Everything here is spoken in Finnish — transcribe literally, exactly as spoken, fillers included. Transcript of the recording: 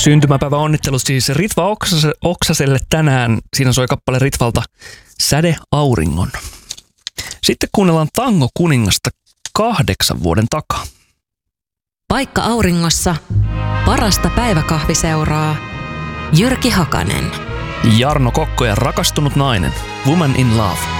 Syntymäpäivä onnittelut siis Ritva Oksaselle tänään. Siinä soi kappale Ritvalta Säde auringon. Sitten kuunnellaan Tango Kuningasta kahdeksan vuoden takaa. Paikka auringossa. Parasta päiväkahviseuraa. Jyrki Hakanen. Jarno Kokko ja Rakastunut nainen. Woman in Love.